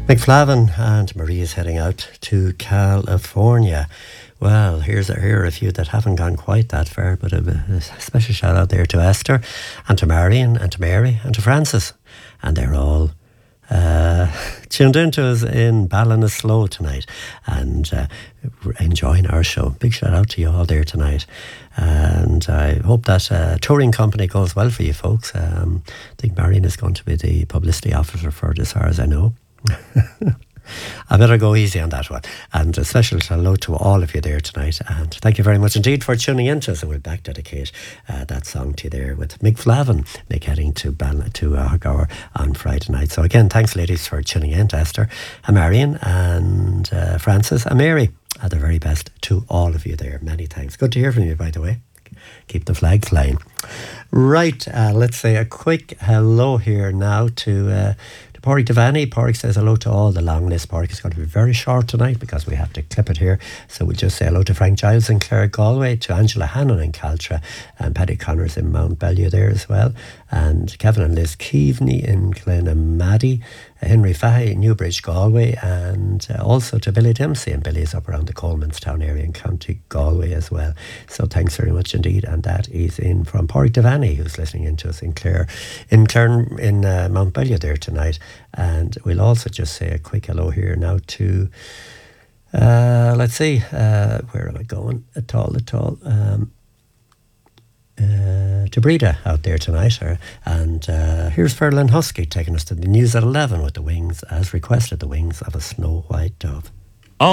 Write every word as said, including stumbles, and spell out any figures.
McFlavin and Marie is heading out to California. Well, here's a, here are a few that haven't gone quite that far, but a, a special shout out there to Esther and to Marion and to Mary and to Francis. And they're all uh, tuned into us in Ballinasloe tonight and uh, enjoying our show. Big shout out to you all there tonight. And I hope that uh, touring company goes well for you folks. Um, I think Marion is going to be the publicity officer for it as far as I know. I better go easy on that one. And a special hello to all of you there tonight. And thank you very much indeed for tuning in to us. And we'll back dedicate uh, that song to you there with Mick Flavin, Mick heading to Bal- to uh, Hoggower on Friday night. So again, thanks ladies for tuning in, to Esther and Marion and uh, Francis and Mary. Uh, the very best to all of you there. Many thanks. Good to hear from you, by the way. Keep the flag flying. Right, uh, let's say a quick hello here now to... Uh, Pádraig Devaney. Pádraig says hello to all the long list. Pádraig is going to be very short tonight because we have to clip it here. So we'll just say hello to Frank Giles in Clare, Galway, to Angela Hannon in Caltra, and Paddy Connors in Mount Bellew there as well, and Kevin and Liz Keaveney in Glenamaddy, Henry Fahey in Newbridge, Galway, and uh, also to Billy Dempsey, and Billy is up around the Colemanstown area in County Galway as well. So thanks very much indeed. And that is in from Pádraig Devaney, who's listening in to us in Clare, in Clare, in uh, Mount Bellew there tonight. And we'll also just say a quick hello here now to, uh, let's see, uh, where am I going at all, at all? Um, uh, to Breda out there tonight. Uh, and uh, here's Ferlin Husky taking us to the news at eleven with the wings, as requested, the wings of a snow white dove.